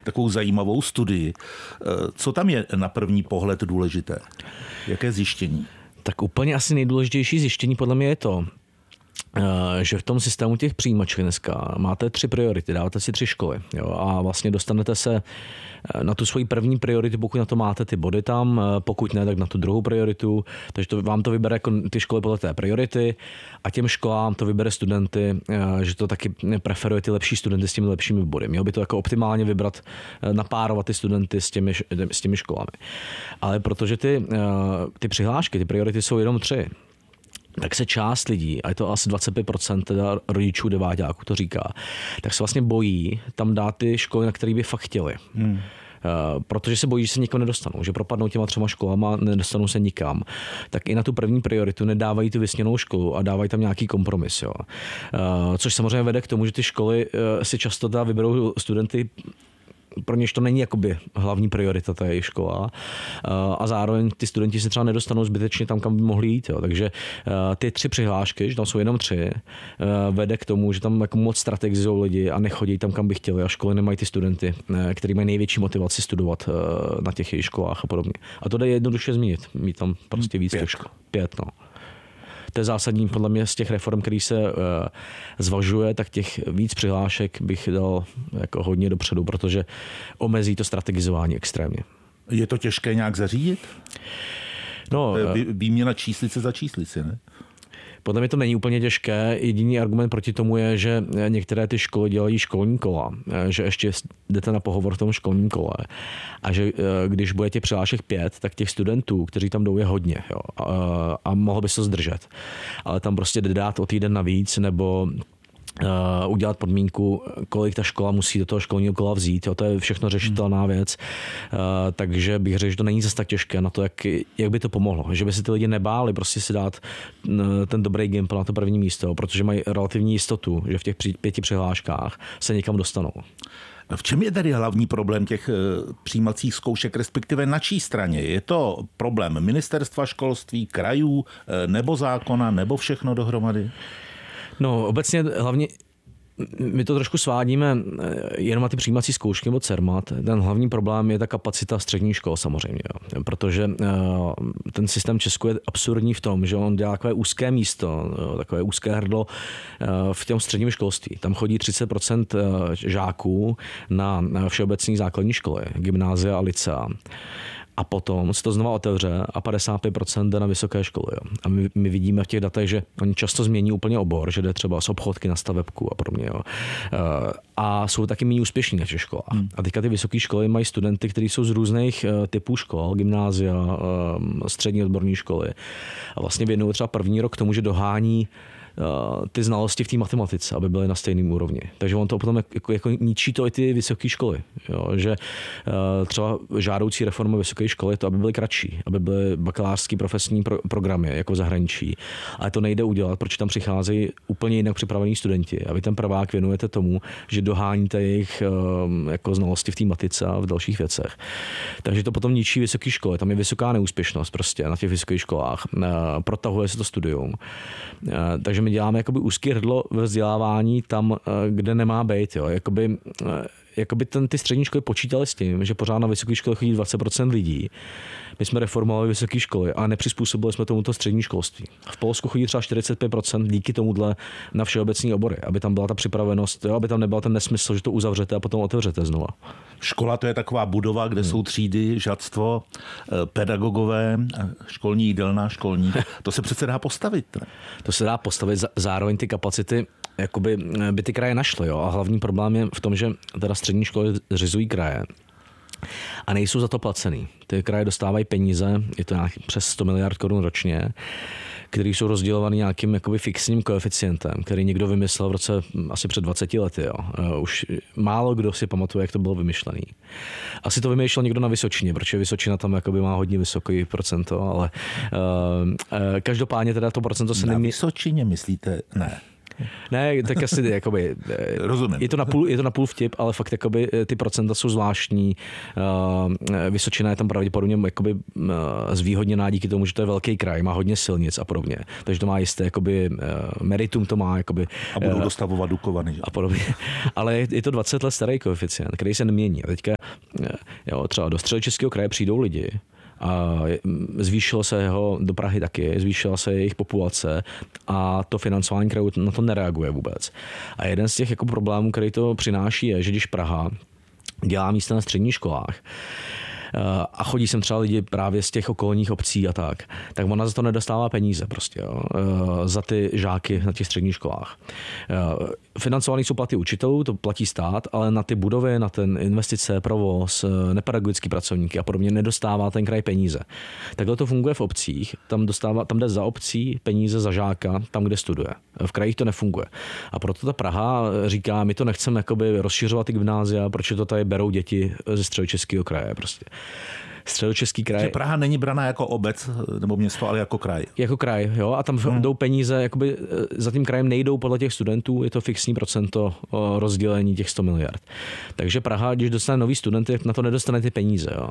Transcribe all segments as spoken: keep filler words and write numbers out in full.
takovou zajímavou studii. Co tam je na první pohled důležité? Jaké zjištění? Tak úplně asi nejdůležitější zjištění podle mě je to, že v tom systému těch přijímaček dneska máte tři priority, dáváte si tři školy, jo, a vlastně dostanete se na tu svoji první prioritu, pokud na to máte ty body tam, pokud ne, tak na tu druhou prioritu, takže to, vám to vybere jako ty školy podle té priority a těm školám to vybere studenty, že to taky preferuje ty lepší studenty s těmi lepšími body. Měl by to jako optimálně vybrat, napárovat ty studenty s těmi, s těmi školami. Ale protože ty, ty přihlášky, ty priority jsou jenom tři, tak se část lidí, a je to asi dvacet pět procent teda rodičů deváťáků to říká, tak se vlastně bojí tam dát ty školy, na které by fakt chtěli. Hmm. Uh, protože se bojí, že se nikam nedostanou, že propadnou těma třema školama, nedostanou se nikam. Tak i na tu první prioritu nedávají tu vysněnou školu a dávají tam nějaký kompromis. Jo. Uh, což samozřejmě vede k tomu, že ty školy uh, si často teda vyberou studenty, pro něž to není jakoby hlavní priorita té jejich škola a zároveň ty studenti se třeba nedostanou zbytečně tam, kam by mohli jít. Jo. Takže ty tři přihlášky, že tam jsou jenom tři, vede k tomu, že tam jako moc strategizují lidi a nechodí tam, kam by chtěli a školy nemají ty studenty, kteří mají největší motivaci studovat na těch jejich školách a podobně. A to jde jednoduše zmínit, mít tam prostě víc těch škol. Pět, no. To je zásadní podle mě z těch reform, který se uh, zvažuje, tak těch víc přihlášek bych dal jako hodně dopředu, protože omezí to strategizování extrémně. Je to těžké nějak zařídit? No, Vy, výměna číslice za číslici, ne? Podle mě to není úplně těžké. Jediný argument proti tomu je, že některé ty školy dělají školní kola, že ještě jdete na pohovor v tom školním kole a že když bude těch přihlášek pět, tak těch studentů, kteří tam jdou, je hodně, jo. A, a mohlo by se zdržet. Ale tam prostě jde dát o týden navíc nebo Uh, udělat podmínku, kolik ta škola musí do toho školního kola vzít. Jo, to je všechno řešitelná věc. Uh, takže bych řekl, že to není zase tak těžké na to, jak, jak by to pomohlo. Že by si ty lidi nebáli prostě si dát uh, ten dobrý gimpl na to první místo, protože mají relativní jistotu, že v těch pěti přihláškách se někam dostanou. V čem je tedy hlavní problém těch přijímacích zkoušek, respektive na čí straně? Je to problém ministerstva školství, krajů, nebo zákona, nebo všechno dohromady? No, obecně hlavně my to trošku svádíme jenom na ty přijímací zkoušky nebo CERMAT. Ten hlavní problém je ta kapacita středních škol samozřejmě, jo. Protože ten systém Česku je absurdní v tom, že on dělá takové úzké místo, takové úzké hrdlo v tom středním školství. Tam chodí třicet procent žáků na všeobecní základní školy, gymnázia a lycea. A potom se to znova otevře a padesát pět procent jde na vysoké školy. Jo. A my, my vidíme v těch datech, že oni často změní úplně obor, že jde třeba z obchodky na stavebku a podobně. Jo. A jsou taky méně úspěšní na těch školách. Hmm. A teďka ty vysoké školy mají studenty, kteří jsou z různých typů škol, gymnázia, střední odborné školy. A vlastně věnují třeba první rok k tomu, že dohání ty znalosti v té matematice, aby byly na stejném úrovni. Takže on to potom jako, jako ničí to i ty vysoké školy. Jo? Že třeba žádoucí reforma vysoké školy to, aby byly kratší, aby byly bakalářský profesní pro, programy jako v zahraničí. Ale to nejde udělat, protože tam přicházejí úplně jinak připravení studenti. A vy ten prvák věnujete tomu, že doháníte jejich jako znalosti v té matice a v dalších věcech. Takže to potom ničí vysoké školy. Tam je vysoká neúspěšnost prostě na těch vysokých školách. Protahuje se to studium. Takže my děláme jakoby úzký hrdlo ve vzdělávání tam, kde nemá být. Jo. Jakoby, jakoby ten, ty střední školy počítaly s tím, že pořád na vysoké školy chodí dvacet procent lidí. My jsme reformovali vysoké školy a nepřizpůsobili jsme tomuto střední školství. V Polsku chodí třeba čtyřicet pět procent díky tomuhle na všeobecní obory, aby tam byla ta připravenost, jo, aby tam nebyl ten nesmysl, že to uzavřete a potom otevřete znova. Škola to je taková budova, kde hmm. jsou třídy, žadstvo, pedagogové, školní jídelna, školní. To se přece dá postavit, ne? To se dá postavit, zároveň ty kapacity jakoby by ty kraje našly. Jo? A hlavní problém je v tom, že teda střední školy zřizují kraje a nejsou za to placený. Ty kraje dostávají peníze, je to nějak přes sto miliard korun ročně, které jsou rozdělované nějakým jakoby fixním koeficientem, který někdo vymyslel v roce asi před dvaceti lety. Jo. Už málo kdo si pamatuje, jak to bylo vymyšlené. Asi to vymýšlel někdo na Vysočině, protože Vysočina tam jakoby má hodně vysoký procento, ale uh, uh, každopádně teda to procento se na nemí... Vysočině myslíte? Ne. Ne, tak asi jakoby, rozumím. Je to, napůl, je to napůl vtip, ale fakt jakoby, ty procenta jsou zvláštní. Vysočina je tam pravděpodobně jakoby, zvýhodněná díky tomu, že to je velký kraj, má hodně silnic a podobně. Takže to má jisté jakoby, meritum, to má. Jakoby, a budou dostavovat Dukovany. Že? A podobně. Ale je to dvacet let starý koeficient, který se nemění. A teďka jo, třeba do Středočeského kraje přijdou lidi, a zvýšilo se jeho do Prahy taky, zvýšila se jejich populace a to financování krajů na to nereaguje vůbec. A jeden z těch jako problémů, který to přináší, je, že když Praha dělá místa na středních školách a chodí sem třeba lidi právě z těch okolních obcí a tak, tak ona za to nedostává peníze prostě, jo, za ty žáky na těch středních školách. Financovaný jsou platy učitelů, to platí stát, ale na ty budovy, na ten investice, provoz, nepedagogický pracovníky a podobně nedostává ten kraj peníze. Takhle to funguje v obcích, tam, dostává, tam jde za obcí peníze za žáka, tam, kde studuje. V krajích to nefunguje. A proto ta Praha říká, my to nechceme jakoby rozšiřovat ty gymnázia, protože to tady berou děti ze Středočeského kraje prostě. Středočeský kraj. Že Praha není braná jako obec nebo město, ale jako kraj. Jako kraj, jo, a tam hmm. jdou peníze, jakoby za tím krajem nejdou podle těch studentů, je to fixní procento rozdělení těch sto miliard. Takže Praha, když dostane nový studenty, na to nedostane ty peníze, jo.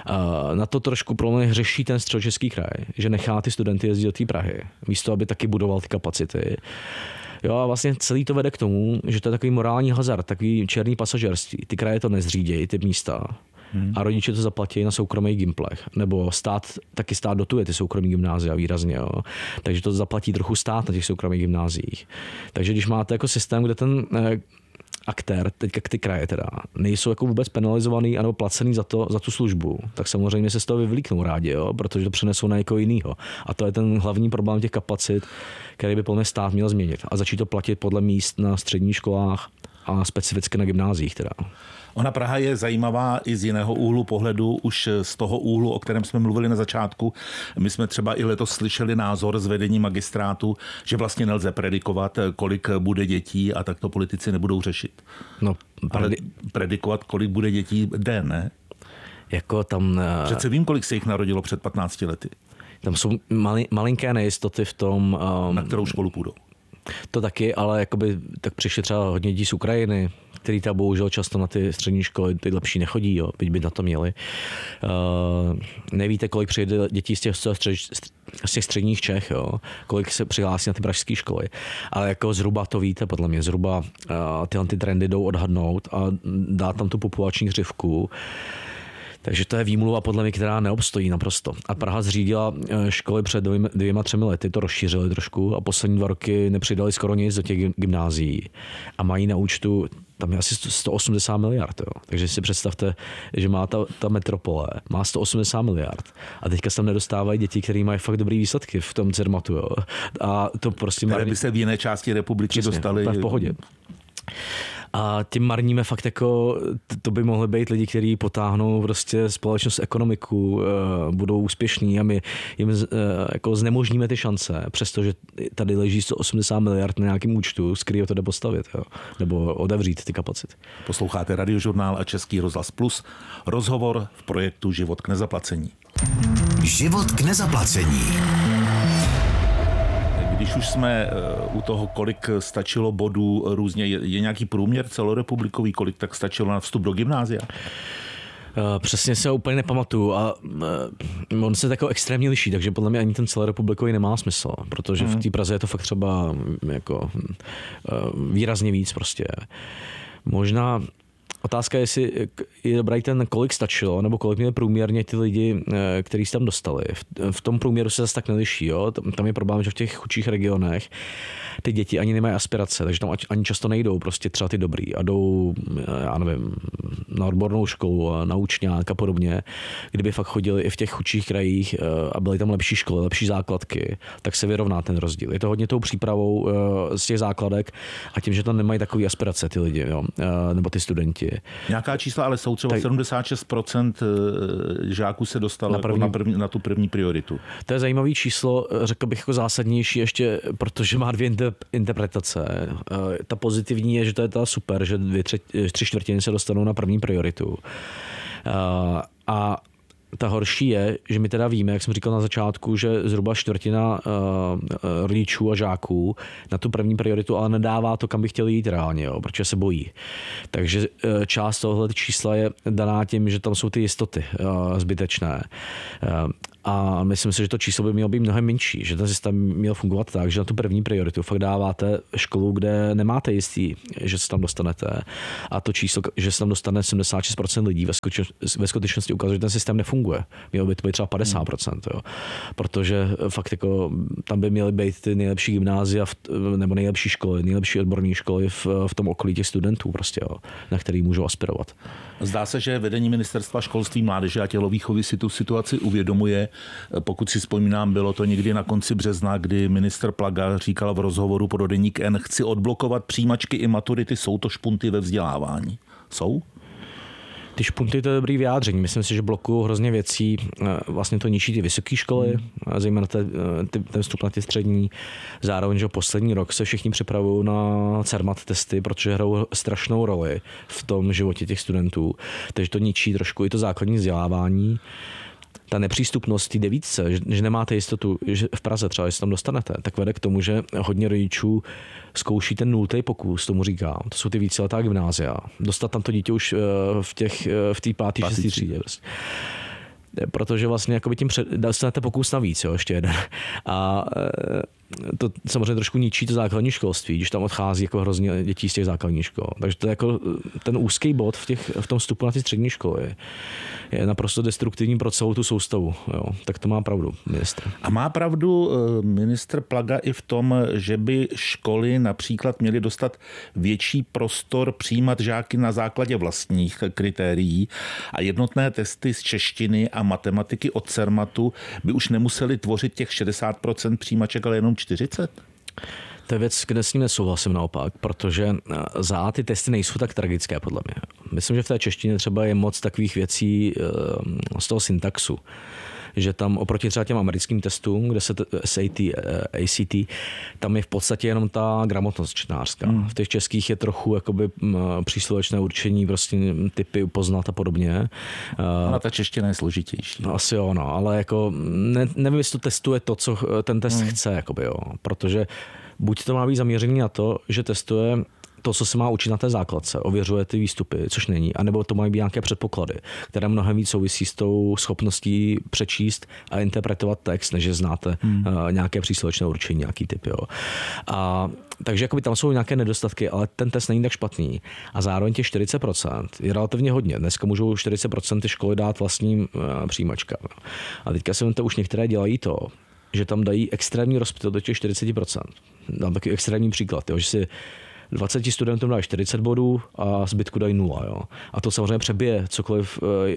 A na to trošku problém řeší ten Středočeský kraj, že nechá ty studenty jezdit do té Prahy, místo aby taky budoval ty kapacity. Jo, a vlastně celý to vede k tomu, že to je takový morální hazard, takový černý pasažérství. Ty kraje to nezřídějí, ty místa. Hmm. A rodiče to zaplatí na soukromých gimplech. Nebo stát, taky stát dotuje ty soukromí gymnázia výrazně. Jo. Takže to zaplatí trochu stát na těch soukromých gymnáziích. Takže když máte jako systém, kde ten eh, aktér, teďka ty kraje teda, nejsou jako vůbec penalizovaný anebo placený za, to, za tu službu, tak samozřejmě se z toho vyvlíknou rádi, jo, protože to přenesou na někoho jinýho. A to je ten hlavní problém těch kapacit, který by podle stát měl změnit. A začít to platit podle míst na středních školách a specificky na gymnáziích teda. Ona Praha je zajímavá i z jiného úhlu pohledu, už z toho úhlu, o kterém jsme mluvili na začátku. My jsme třeba i letos slyšeli názor z vedení magistrátu, že vlastně nelze predikovat, kolik bude dětí a tak to politici nebudou řešit. No, predi- Ale predikovat, kolik bude dětí, jde, ne? Jako tam... Přece vím, kolik se jich narodilo před patnácti lety. Tam jsou mali, malinké nejistoty v tom... Um, na kterou školu půjdou. To taky, ale jakoby, tak přišli třeba hodně lidí z Ukrajiny, který tam bohužel často na ty střední školy, ty lepší nechodí, jo, byť by na to měli. Uh, nevíte, kolik přijde dětí z těch, z těch středních Čech, jo, kolik se přihlásí na ty pražské školy. Ale jako zhruba to víte, podle mě, zhruba uh, tyhle ty trendy jdou odhadnout a dát tam tu populační hřivku. Takže to je výmluva podle mě, která neobstojí naprosto. A Praha zřídila školy před dvěma, dvěma třemi lety, to rozšířili trošku a poslední dva roky nepřidali skoro nic do těch gymnázií. A mají na účtu, tam je asi sto osmdesát miliard. Jo. Takže si představte, že má ta, ta metropole, má sto osmdesát miliard. A teďka se tam nedostávají děti, které mají fakt dobrý výsledky v tom Cermatu. Jo. A to prostě které by se v jiné části republiky přesně, dostaly. V pohodě. A tím marníme fakt jako, to by mohly být lidi, kteří potáhnou prostě společnost, ekonomiku, budou úspěšní a my jim jako znemožníme ty šance, přestože tady leží sto osmdesát miliard na nějakém účtu, z kterého to jde postavit, jo, nebo otevřít ty kapacity. Posloucháte Radiožurnál a Český rozhlas Plus, rozhovor v projektu Život k nezaplacení. Život k nezaplacení. Když už jsme u toho, kolik stačilo bodů různě, je, je nějaký průměr celorepublikový, kolik tak stačilo na vstup do gymnázia? Přesně se ho úplně nepamatuju a on se tako extrémně liší, takže podle mě ani ten celorepublikový nemá smysl, protože v té Praze je to fakt třeba jako výrazně víc prostě. Možná otázka je, jestli je dobrý ten, kolik stačilo, nebo kolik měli průměrně ty lidi, kteří se tam dostali. V tom průměru se zase tak neliší. Jo? Tam je problém, že v těch chudších regionech ty děti ani nemají aspirace, takže tam ani často nejdou prostě třeba ty dobrý a jdou, já nevím, na odbornou školu, na učňák a podobně. Kdyby fakt chodili i v těch chudších krajích a byly tam lepší školy, lepší základky, tak se vyrovná ten rozdíl. Je to hodně tou přípravou z těch základek a tím, že tam nemají takové aspirace ty lidi, jo? Nebo ty studenti. Nějaká čísla ale jsou třeba tak, sedmdesát šest procent žáků se dostalo na, první, na, první, na tu první prioritu. To je zajímavé číslo, řekl bych jako zásadnější ještě, protože má dvě interpretace. Ta pozitivní je, že to je ta super, že dvě tři, tři čtvrtiny se dostanou na první prioritu. A ta horší je, že my teda víme, jak jsem říkal na začátku, že zhruba čtvrtina uh, rodičů a žáků na tu první prioritu ale nedává to, kam by chtěli jít reálně, jo, protože se bojí. Takže uh, část tohohle čísla je daná tím, že tam jsou ty jistoty uh, zbytečné. Uh, A myslím si, že to číslo by mělo být mnohem menší, že ten systém měl fungovat tak, že na tu první prioritu fakt dáváte školu, kde nemáte jistý, že se tam dostanete. A to číslo, že se tam dostane sedmdesát šest procent lidí, ve skutečnosti ukazuje, že ten systém nefunguje. Mělo by to být třeba padesát procent, jo. Protože fakt jako tam by měly být ty nejlepší gymnázia nebo nejlepší školy, nejlepší odborné školy v, v tom okolí těch studentů, prostě, jo, na který můžou aspirovat. Zdá se, že vedení Ministerstva školství, mládeže a tělovýchovy si tu situaci uvědomuje. Pokud si vzpomínám, bylo to někdy na konci března, kdy ministr Plaga říkal v rozhovoru pro deník N, chci odblokovat přijímačky i maturity, jsou to špunty ve vzdělávání. Jsou? Ty špunty, to je dobrý vyjádření. Myslím si, že blokují hrozně věcí. Vlastně to ničí ty vysoké školy, zejména ten vstup na ty střední. Zároveň, že poslední rok se všichni připravují na CERMAT testy, protože hrajou strašnou roli v tom životě těch studentů. Takže to ničí trošku i to základní vzdělávání. Ta nepřístupnost té devítce, že, že nemáte jistotu, že v Praze třeba, jestli tam dostanete, tak vede k tomu, že hodně rodičů zkouší ten nultý pokus, tomu říkám. To jsou ty víceletá gymnázia. Dostat tam to dítě už v těch v té páté, šesté třídě. Vlastně. Protože vlastně jakoby tím před, dostanete pokus navíc, jo, ještě jeden. A to samozřejmě trošku ničí to základní školství, když tam odchází jako hrozně dětí z těch základních škol. Takže to je jako ten úzký bod v, těch, v tom vstupu na ty střední školy je naprosto destruktivní pro celou tu soustavu. Jo. Tak to má pravdu ministr. A má pravdu ministr Plaga i v tom, že by školy například měly dostat větší prostor přijímat žáky na základě vlastních kritérií a jednotné testy z češtiny a matematiky od CERMATu by už nemuseli tvořit těch šedesát procent přijímaček, ale jenom čtyřicet? To je věc, kde s ním nesouhlasím naopak, protože za ty testy nejsou tak tragické, podle mě. Myslím, že v té češtině třeba je moc takových věcí z toho syntaxu, že tam oproti třeba těm americkým testům, kde se S A T, A C T, tam je v podstatě jenom ta gramotnost čtenářská. Hmm. V těch českých je trochu jakoby příslovečné určení, prostě typy poznat a podobně. Ale ta čeština je složitější. No, asi jo, no, ale jako ne, nevím, jestli to testuje to, co ten test hmm. chce, jakoby, jo, protože buď to má být zaměřený na to, že testuje to, co se má učit na té základce, ověřuje ty výstupy, což není, anebo to mají být nějaké předpoklady, které mnohem víc souvisí s tou schopností přečíst a interpretovat text, než že znáte hmm. uh, nějaké příslovečné určení, nějaký typ. Jo. A takže jakoby tam jsou nějaké nedostatky, ale ten test není tak špatný. A zároveň těch čtyřicet procent je relativně hodně. Dneska můžou čtyřicet procent ty školy dát vlastním uh, přijímačkám. A teďka se to už některé dělají to, že tam dají extrémní rozptyl do těch čtyřicet procent. Dám takový extrémní příklad, jo, že si dvacet studentům dají čtyřicet bodů a zbytku dají nula. Jo. A to samozřejmě přebije cokoliv,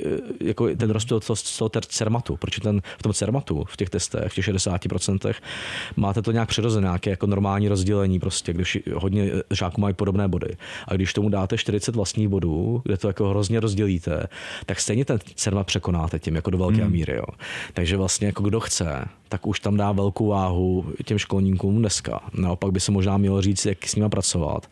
jako ten rozptyl z toho CERMATu, protože ten, v tom CERMATu, v těch testech, v těch šedesáti procentech, máte to nějak přirozené, nějaké jako normální rozdělení, prostě, když hodně žáků mají podobné body. A když tomu dáte čtyřicet vlastních bodů, kde to jako hrozně rozdělíte, tak stejně ten CERMAT překonáte tím jako do velké hmm. míry. Jo. Takže vlastně jako kdo chce, tak už tam dá velkou váhu těm školníkům dneska. Naopak by se možná mělo říct, jak s nimi pracovat.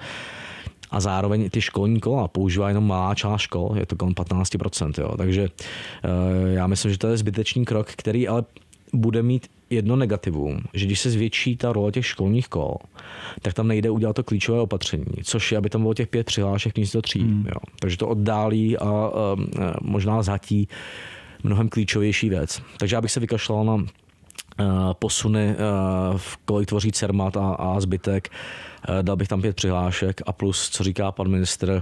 A zároveň ty školní kola používá jenom malá část škol, je to kolem patnáct procent. Jo. Takže já myslím, že to je zbytečný krok, který ale bude mít jedno negativum, že když se zvětší ta role těch školních kol, tak tam nejde udělat to klíčové opatření, což je, aby tam bylo těch pět přihlášek místo tří. Hmm. Jo. Takže to oddálí a, a možná zhatí mnohem klíčovější věc. Takže já bych se vykašlal na posuny, v kolik tvoří CERMAT a, a zbytek. Dal bych tam pět přihlášek a plus, co říká pan ministr,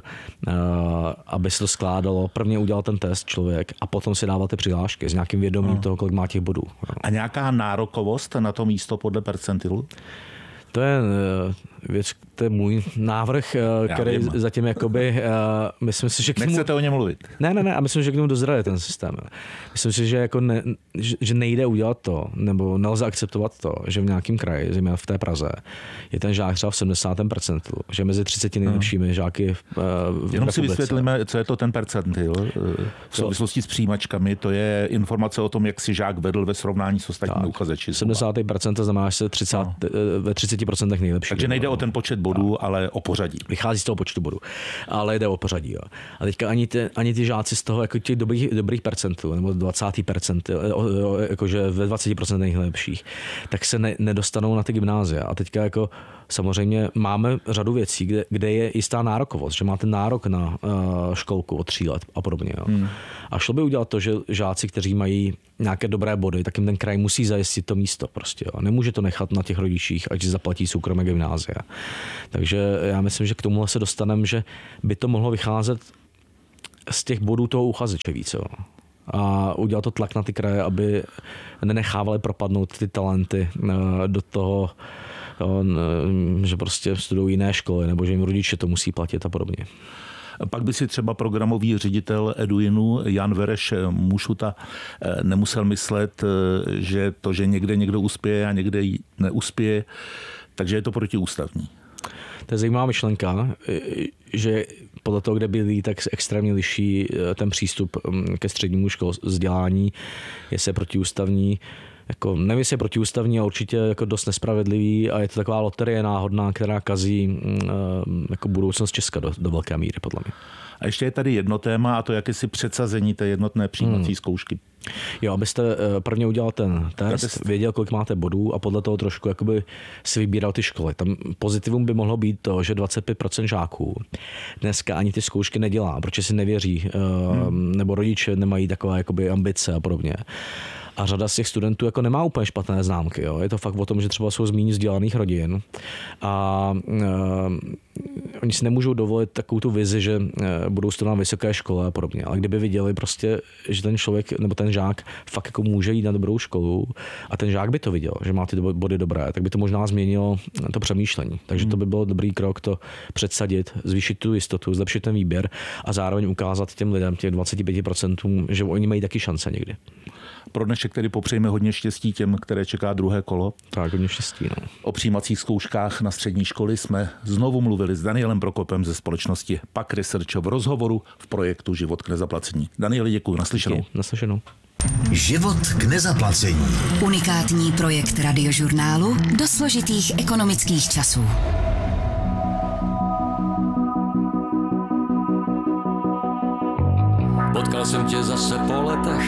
aby se to skládalo. Prvně udělal ten test člověk a potom si dával ty přihlášky s nějakým vědomím no. toho, kolik má těch bodů. A nějaká nárokovost na to místo podle percentilu? To je věc, to je můj návrh, který vím. zatím jakoby, myslím si, že k němu... Nechcete o něm mluvit? Ne, ne, ne, a myslím, že k němu dozraje ten systém. Myslím si, že, jako ne, že nejde udělat to, nebo nelze akceptovat to, že v nějakém kraji, zejména v té Praze, je ten žák třeba v sedmdesátém percentu, že mezi třiceti nejlepšími žáky v, v Jenom si vysvětlíme, co je to ten percentil. V souvislosti s přijímačkami, to je informace o tom, jak si žák vedl ve srovnání s ostatními uchazeči. sedmdesát procent znamená, že se třicet, no. ve třiceti procentech nejlepší. Takže nejde o o ten počet bodů, a... ale o pořadí. Vychází z toho počtu bodů, ale jde o pořadí. Jo. A teďka ani ty, ani ty žáci z toho jako těch dobrých, dobrých percentů, nebo dvacet procent, jakože ve dvacet procent nejlepších, tak se ne, nedostanou na ty gymnázia. A teďka jako samozřejmě máme řadu věcí, kde, kde je jistá nárokovost, že máte nárok na uh, školku od tří let a podobně. Jo. Hmm. A šlo by udělat to, že žáci, kteří mají nějaké dobré body, tak jim ten kraj musí zajistit to místo prostě. Jo. Nemůže to nechat na těch rodičích, ať zaplatí soukromé gymnázia. Takže já myslím, že k tomuhle se dostaneme, že by to mohlo vycházet z těch bodů toho uchazeče více. Jo. A udělat to tlak na ty kraje, aby nenechávali propadnout ty talenty do toho, že prostě studují jiné školy, nebo že jim rodiče to musí platit a podobně. Pak by si třeba programový ředitel Eduinu Jan Vereš Mušuta nemusel myslet, že to, že někde někdo uspěje a někde neuspěje, takže je to protiústavní. To je zajímavá myšlenka, že podle toho, kde bydlí, tak se extrémně liší ten přístup ke střednímu škol vzdělání, jestli je protiústavní. Jako, nevím, jestli je protiústavní a určitě jako dost nespravedlivý a je to taková loterie náhodná, která kazí jako budoucnost Česka do, do velké míry, podle mě. A ještě je tady jedno téma a to jakési předsazení té jednotné přijímací hmm. zkoušky. Jo, abyste prvně udělal ten test, test, věděl, kolik máte bodů a podle toho trošku jakoby si vybíral ty školy. Tam pozitivum by mohlo být to, že dvacet pět procent žáků dneska ani ty zkoušky nedělá, protože si nevěří, hmm. nebo rodiče nemají takové jakoby ambice a podobně. A řada z těch studentů jako nemá úplně špatné známky. Jo. Je to fakt o tom, že třeba jsou z méně vzdělaných rodin a uh, oni si nemůžou dovolit takovou tu vizi, že uh, budou studovat na vysoké škole a podobně. Ale kdyby viděli prostě, že ten člověk nebo ten žák fakt jako může jít na dobrou školu a ten žák by to viděl, že má ty body dobré, tak by to možná změnilo to přemýšlení. Takže hmm. to by byl dobrý krok to předsadit, zvýšit tu jistotu, zlepšit ten výběr a zároveň ukázat těm lidem, těm dvacet pět procent, že oni mají taky šance někdy. Pro dnešek tedy popřejme hodně štěstí těm, které čeká druhé kolo. Tak, hodně štěstí. No. O přijímacích zkouškách na střední školy jsme znovu mluvili s Danielem Prokopem ze společnosti P A K Research v rozhovoru v projektu Život k nezaplacení. Danieli, děkuji. Naslyšenou. Díky, naslyšenou. Život k nezaplacení. Unikátní projekt Radiožurnálu do složitých ekonomických časů. Potkal jsem tě zase po letech.